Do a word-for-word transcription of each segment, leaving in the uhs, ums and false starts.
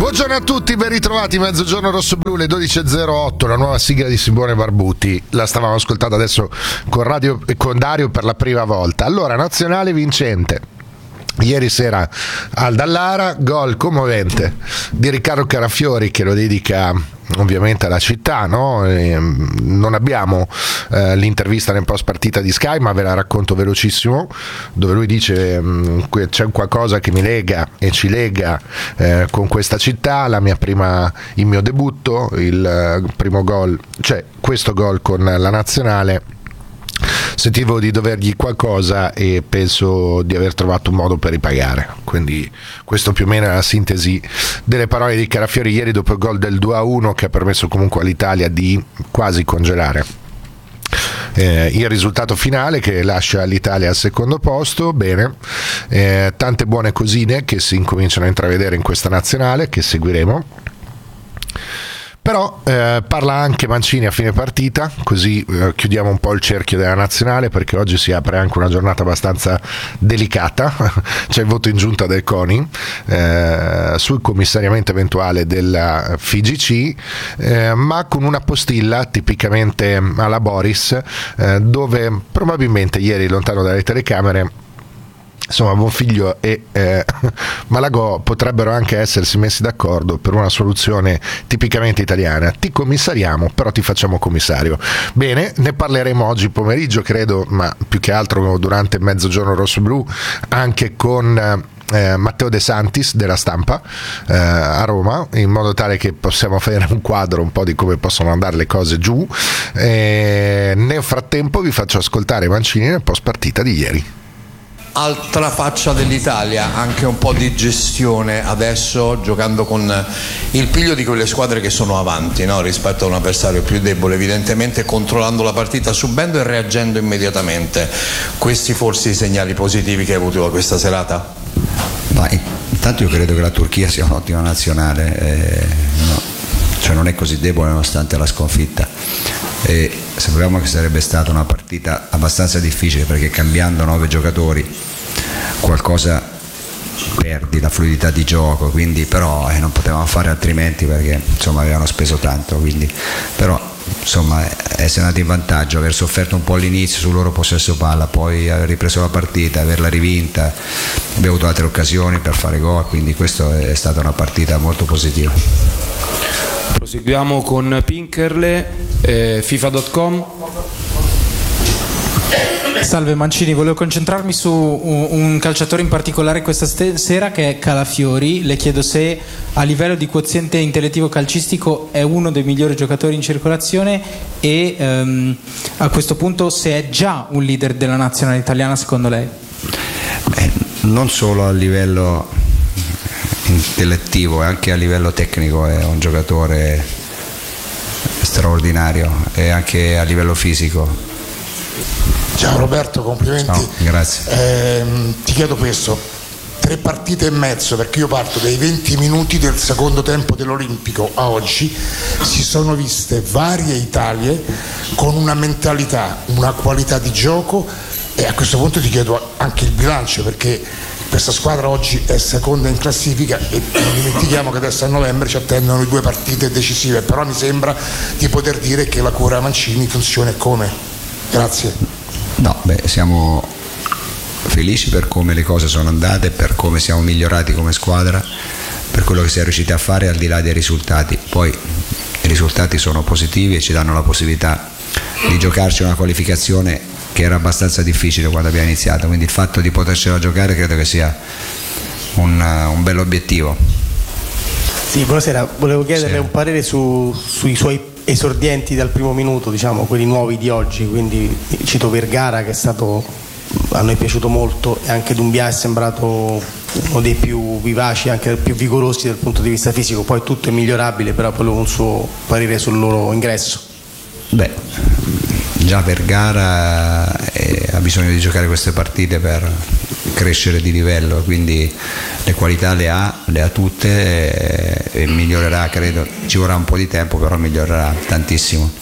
Buongiorno a tutti, ben ritrovati, Mezzogiorno Rosso-Blu, le dodici e zero otto, la nuova sigla di Simone Barbuti. La stavamo ascoltando adesso con, Radio, con Dario per la prima volta. Allora, nazionale vincente. Ieri sera al Dallara, gol commovente di Riccardo Carafiori che lo dedica ovviamente alla città, no? E non abbiamo eh, l'intervista nel post partita di Sky, ma ve la racconto velocissimo, dove lui dice mh, c'è qualcosa che mi lega e ci lega eh, con questa città, la mia prima, il mio debutto, il eh, primo gol, cioè questo gol con la nazionale. Sentivo di dovergli qualcosa e penso di aver trovato un modo per ripagare. Quindi questo più o meno è la sintesi delle parole di Carafiori ieri dopo il gol del due a uno che ha permesso comunque all'Italia di quasi congelare eh, il risultato finale, che lascia l'Italia al secondo posto. Bene, eh, tante buone cosine che si incominciano a intravedere in questa nazionale che seguiremo. Però eh, parla anche Mancini a fine partita, così eh, chiudiamo un po' il cerchio della nazionale, perché oggi si apre anche una giornata abbastanza delicata. C'è il voto in giunta del CONI eh, sul commissariamento eventuale della F I G C, eh, ma con una postilla tipicamente alla Boris, eh, dove probabilmente ieri, lontano dalle telecamere, insomma Bonfiglio e eh, Malagò potrebbero anche essersi messi d'accordo per una soluzione tipicamente italiana: ti commissariamo, però ti facciamo commissario. Bene, ne parleremo oggi pomeriggio, credo, ma più che altro durante Mezzogiorno Rosso-Blu, anche con Eh, Matteo De Santis della Stampa eh, a Roma, in modo tale che possiamo fare un quadro un po' di come possono andare le cose giù. Eh, nel frattempo vi faccio ascoltare Mancini nel post partita di ieri. Altra faccia dell'Italia, anche un po' di gestione adesso, giocando con il piglio di quelle squadre che sono avanti, no? Rispetto a un avversario più debole, evidentemente controllando la partita, subendo e reagendo immediatamente. Questi forse i segnali positivi che hai avuto da questa serata? Ma intanto io credo che la Turchia sia un'ottima nazionale, eh, no, cioè non è così debole nonostante la sconfitta. E sapevamo che sarebbe stata una partita abbastanza difficile, perché cambiando nove giocatori qualcosa perdi, la fluidità di gioco, quindi però eh, non potevamo fare altrimenti, perché insomma avevano speso tanto, quindi però insomma essere andati in vantaggio, aver sofferto un po' all'inizio sul loro possesso palla, poi aver ripreso la partita, averla rivinta, abbiamo avuto altre occasioni per fare gol, quindi questa è stata una partita molto positiva. Proseguiamo con Pinkerle, eh, FIFA punto com. Salve Mancini, volevo concentrarmi su un, un calciatore in particolare questa ste- sera, che è Calafiori. Le chiedo se a livello di quoziente intellettivo calcistico è uno dei migliori giocatori in circolazione e ehm, a questo punto se è già un leader della nazionale italiana secondo lei. Eh, non solo a livello intellettivo, anche a livello tecnico è un giocatore straordinario, e anche a livello fisico. Ciao Roberto, complimenti. Ciao, grazie. Eh, ti chiedo questo: tre partite e mezzo, perché io parto dai venti minuti del secondo tempo dell'Olimpico a oggi, si sono viste varie Italie con una mentalità, una qualità di gioco, e a questo punto ti chiedo anche il bilancio, perché questa squadra oggi è seconda in classifica e non dimentichiamo che adesso a novembre ci attendono le due partite decisive, però mi sembra di poter dire che la cura Mancini funziona come. Grazie. No, beh, siamo felici per come le cose sono andate, per come siamo migliorati come squadra, per quello che si è riusciti a fare al di là dei risultati. Poi i risultati sono positivi e ci danno la possibilità di giocarci una qualificazione che era abbastanza difficile quando abbiamo iniziato, quindi il fatto di potercela giocare credo che sia un, un bel obiettivo. Sì, buonasera, volevo chiederle sì. un parere su, sui suoi esordienti dal primo minuto, diciamo quelli nuovi di oggi, quindi cito Vergara, che è stato, a noi è piaciuto molto, e anche Doumbia è sembrato uno dei più vivaci, anche più vigorosi dal punto di vista fisico. Poi tutto è migliorabile, però volevo un suo parere sul loro ingresso. Beh, già Vergara eh, ha bisogno di giocare queste partite per crescere di livello, quindi le qualità le ha, le ha tutte, e, e migliorerà, credo, ci vorrà un po' di tempo, però migliorerà tantissimo.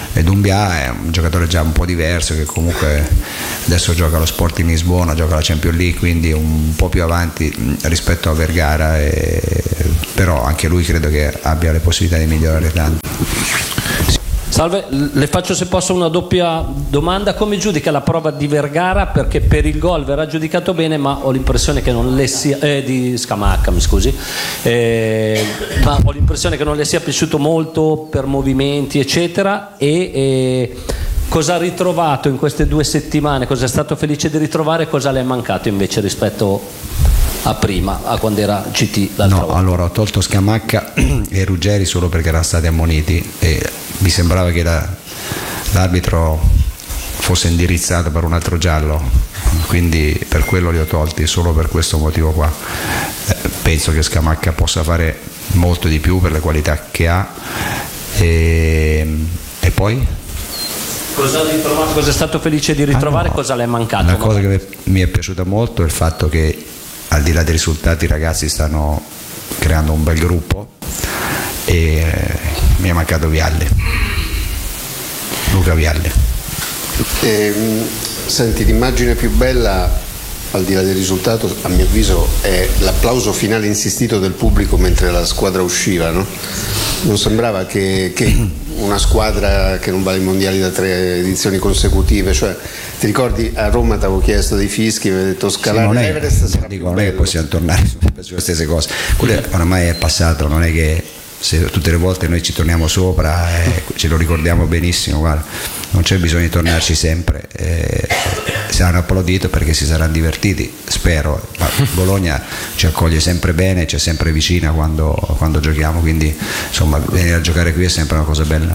e Doumbia è un giocatore già un po' diverso, che comunque adesso gioca allo Sporting Lisbona, gioca la Champions League, quindi un po' più avanti rispetto a Vergara, e, però anche lui credo che abbia le possibilità di migliorare tanto. Salve, le faccio se posso una doppia domanda: come giudica la prova di Vergara? Perché per il gol verrà giudicato bene, ma ho l'impressione che non le sia eh, di Scamacca, mi scusi eh, ma ho l'impressione che non le sia piaciuto molto per movimenti eccetera, e eh, cosa ha ritrovato in queste due settimane, cosa è stato felice di ritrovare, cosa le è mancato invece rispetto a prima, a quando era C T l'altra no, volta? Allora ho tolto Scamacca e Ruggeri solo perché erano stati ammoniti e mi sembrava che la, l'arbitro fosse indirizzato per un altro giallo, quindi per quello li ho tolti, solo per questo motivo qua. Eh, penso che Scamacca possa fare molto di più per le qualità che ha, e, e poi? Cosa, cosa è stato felice di ritrovare? Ah, no. Cosa le è mancato? Una cosa che mi è piaciuta molto è il fatto che, al di là dei risultati, i ragazzi stanno creando un bel gruppo, e mi è mancato Vialli, Luca Vialli. Eh, senti, l'immagine più bella, al di là del risultato, a mio avviso, è l'applauso finale insistito del pubblico mentre la squadra usciva, no? Non sembrava che, che una squadra che non va ai mondiali da tre edizioni consecutive, cioè, ti ricordi a Roma ti avevo chiesto dei fischi, mi avevi detto scalare sì, l'Everest sarà dico, più non bello. è che possiamo tornare sulle stesse cose, quello oramai è passato, non è che se tutte le volte noi ci torniamo sopra e ce lo ricordiamo benissimo, guarda, non c'è bisogno di tornarci sempre, eh, saranno applaudito perché si saranno divertiti, spero, ma Bologna ci accoglie sempre bene, ci è sempre vicina quando, quando giochiamo, quindi insomma venire a giocare qui è sempre una cosa bella.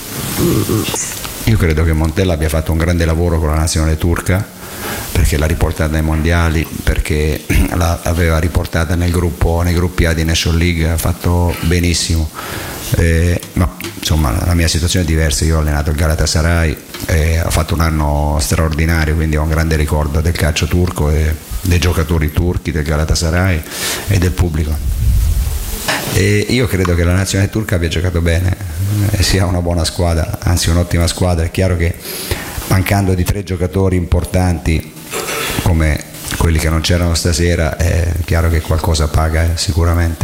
Io credo che Montella abbia fatto un grande lavoro con la nazionale turca, perché l'ha riportata ai mondiali, perché l'aveva riportata nel gruppo, nei gruppi A di Nation League, ha fatto benissimo, eh, ma insomma la mia situazione è diversa. Io ho allenato il Galatasaray e ho fatto un anno straordinario, quindi ho un grande ricordo del calcio turco e dei giocatori turchi, del Galatasaray e del pubblico. E io credo che la nazionale turca abbia giocato bene, eh, sia una buona squadra, anzi un'ottima squadra. È chiaro che mancando di tre giocatori importanti come quelli che non c'erano stasera, è chiaro che qualcosa paga, eh, sicuramente.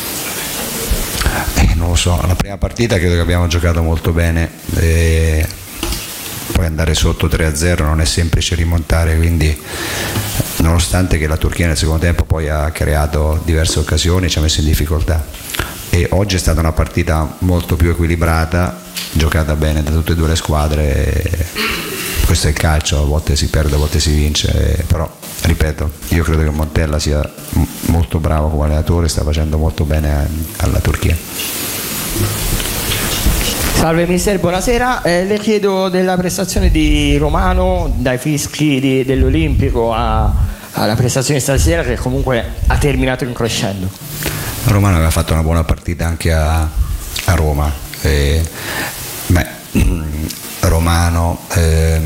Eh, non lo so, la prima partita credo che abbiamo giocato molto bene, e poi andare sotto tre a zero non è semplice rimontare, quindi nonostante che la Turchia nel secondo tempo poi ha creato diverse occasioni, ci ha messo in difficoltà, e oggi è stata una partita molto più equilibrata, giocata bene da tutte e due le squadre. Questo è il calcio, a volte si perde, a volte si vince, però ripeto, io credo che Montella sia molto bravo come allenatore, sta facendo molto bene alla Turchia. Salve mister, buonasera, eh, le chiedo della prestazione di Romano, dai fischi di, dell'Olimpico a, alla prestazione stasera, che comunque ha terminato in crescendo. Romano aveva fatto una buona partita anche a, a Roma, eh, beh, Romano, eh,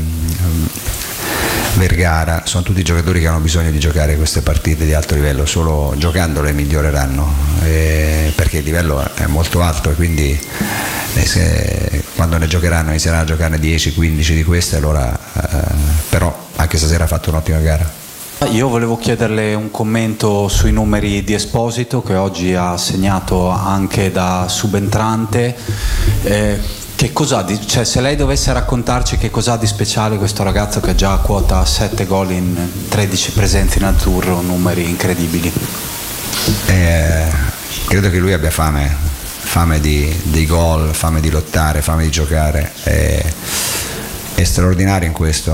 Vergara, sono tutti giocatori che hanno bisogno di giocare queste partite di alto livello, solo giocandole miglioreranno, eh, perché il livello è molto alto, e quindi eh, se, quando ne giocheranno, inizieranno a giocare dieci quindici di queste, allora eh, però anche stasera ha fatto un'ottima gara. Io volevo chiederle un commento sui numeri di Esposito, che oggi ha segnato anche da subentrante. Eh, Che cos'ha di, cioè, se lei dovesse raccontarci che cos'ha di speciale questo ragazzo che già quota sette gol in tredici presenze in azzurro, numeri incredibili? Eh, credo che lui abbia fame, fame di, di gol, fame di lottare, fame di giocare, è, è straordinario in questo,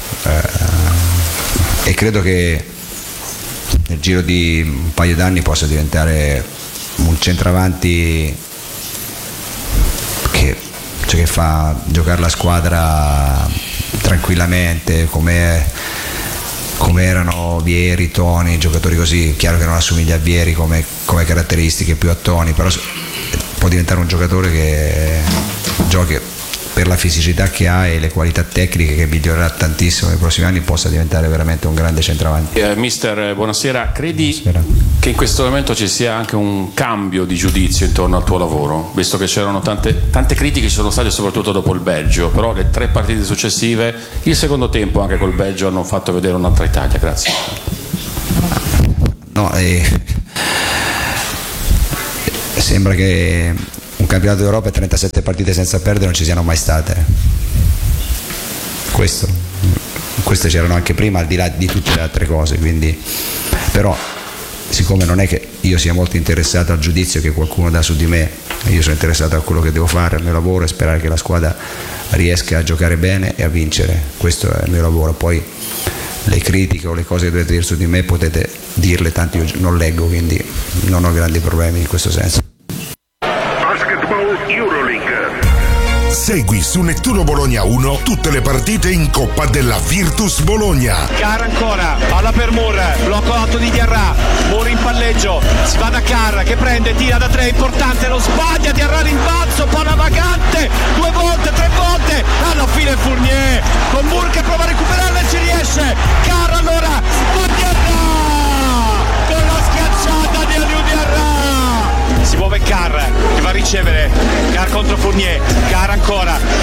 eh, e credo che nel giro di un paio d'anni possa diventare un centravanti che cioè che fa giocare la squadra tranquillamente, come, come erano Vieri, Toni, giocatori così. Chiaro che non assomiglia a Vieri come, come caratteristiche, più a Toni, però può diventare un giocatore che giochi per la fisicità che ha e le qualità tecniche che migliorerà tantissimo nei prossimi anni possa diventare veramente un grande centravanti. Eh, mister, buonasera. Credi buonasera. Che in questo momento ci sia anche un cambio di giudizio intorno al tuo lavoro, visto che c'erano tante, tante critiche, ci sono state soprattutto dopo il Belgio, però le tre partite successive, il secondo tempo anche col Belgio hanno fatto vedere un'altra Italia. Grazie. No, eh, sembra che un campionato d'Europa e trentasette partite senza perdere non ci siano mai state. Questo, queste c'erano anche prima, al di là di tutte le altre cose, quindi, però siccome non è che io sia molto interessato al giudizio che qualcuno dà su di me, io sono interessato a quello che devo fare, al mio lavoro, e sperare che la squadra riesca a giocare bene e a vincere. Questo è il mio lavoro. Poi le critiche o le cose che dovete dire su di me potete dirle, tanto io non leggo, quindi non ho grandi problemi in questo senso. Segui su Nettuno Bologna uno tutte le partite in Coppa della Virtus Bologna. Carra ancora, palla per Moore, blocco alto di Diarra, Moore in palleggio, si va da Carra che prende, tira da tre, importante, lo sbaglia, Diarra rimbalzo, palla vagante, due volte, tre volte, alla fine Fournier, con Moore che prova a recuperarla e ci riesce, Carra allora, con Diarra, con la schiacciata di Aliou Diarra. Si muove Carr che va a ricevere, Carr contro Fournier, Carr ancora,